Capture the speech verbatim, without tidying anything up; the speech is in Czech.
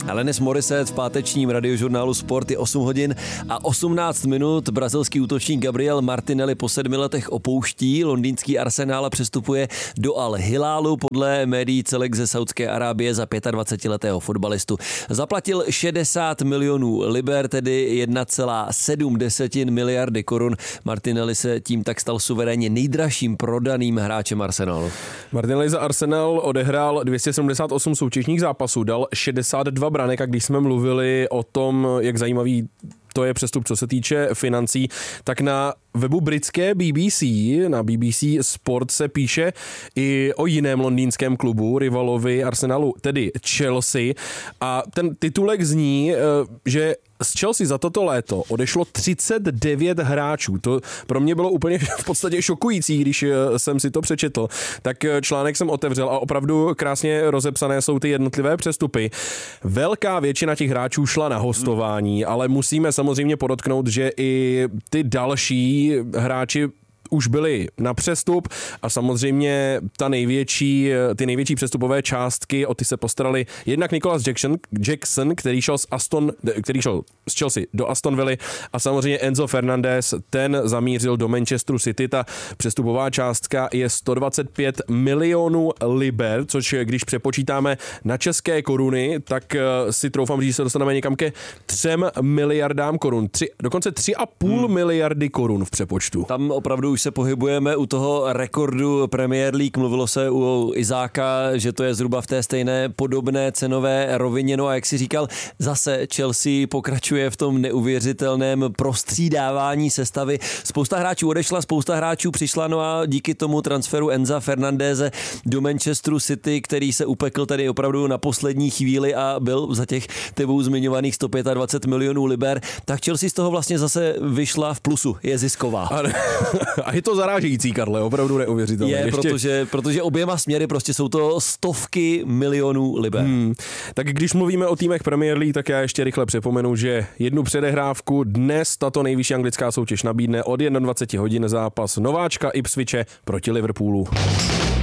Alanis Morissette v pátečním radiožurnálu Sport je osm hodin a osmnáct minut. Brazilský útočník Gabriel Martinelli po sedmi letech opouští londýnský Arsenal a přestupuje do Al Hilálu. Podle médií celek ze Saudské Arábie za dvacetiletého fotbalistu zaplatil šedesát milionů liber, tedy jedna celá sedm miliardy korun. Martinelli se tím tak stal suverénně nejdražším prodaným hráčem Arsenalu. Martinelli za Arsenal odehrál dvě stě sedmdesát osm soutěžních zápasů, dal šedesát dva branek a když jsme mluvili o tom, jak zajímavý to je přestup, co se týče financí, tak na webu britské B B C, na B B C Sport se píše i o jiném londýnském klubu, rivalovi Arsenalu, tedy Chelsea. A ten titulek zní, že z Chelsea za toto léto odešlo třicet devět hráčů. To pro mě bylo úplně v podstatě šokující, když jsem si to přečetl. Tak článek jsem otevřel a opravdu krásně rozepsané jsou ty jednotlivé přestupy. Velká většina těch hráčů šla na hostování, ale musíme samozřejmě podotknout, že i ty další hráči už byli na přestup a samozřejmě ta největší, ty největší přestupové částky, o ty se postarali jednak Nicholas Jackson, Jackson který šel z Aston, který šel z Chelsea do Aston Villy a samozřejmě Enzo Fernandez, ten zamířil do Manchesteru City. Ta přestupová částka je sto dvacet pět milionů liber, což když přepočítáme na české koruny, tak si troufám říct, že se dostaneme někam ke třem miliardám korun. Tři, dokonce tři a půl hmm. miliardy korun v přepočtu. Tam opravdu se pohybujeme u toho rekordu Premier League. Mluvilo se u Izáka, že to je zhruba v té stejné podobné cenové rovině. No a jak si říkal, zase Chelsea pokračuje v tom neuvěřitelném prostřídávání sestavy. Spousta hráčů odešla, spousta hráčů přišla, no a díky tomu transferu Enza Fernandeze do Manchesteru City, který se upekl tady opravdu na poslední chvíli a byl za těch tebou zmiňovaných sto dvacet pět milionů liber, tak Chelsea z toho vlastně zase vyšla v plusu, je zisková. A je to zarážející, Karle, opravdu neuvěřitelné. Je, Ještě... protože, protože oběma směry prostě jsou to stovky milionů liber. Hmm. Tak když mluvíme o týmech Premier League, tak já ještě rychle připomenu, že jednu předehrávku dnes tato nejvyšší anglická soutěž nabídne od dvacet jedna hodin zápas nováčka Ipswiche proti Liverpoolu.